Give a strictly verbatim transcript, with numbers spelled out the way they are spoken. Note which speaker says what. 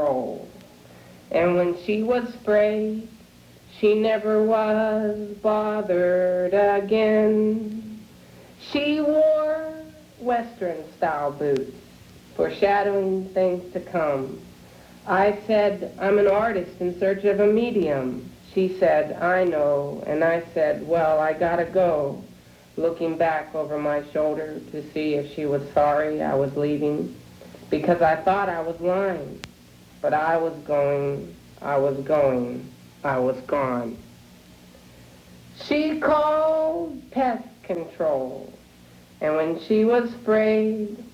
Speaker 1: control. And when she was sprayed, she never was bothered again. She wore Western-style boots, foreshadowing things to come. I said, I'm an artist in search of a medium. She said, I know. And I said, well, I gotta go, looking back over my shoulder to see if she was sorry I was leaving, because I thought I was lying. But I was going, I was going, I was gone. She called pest control, and when she was sprayed,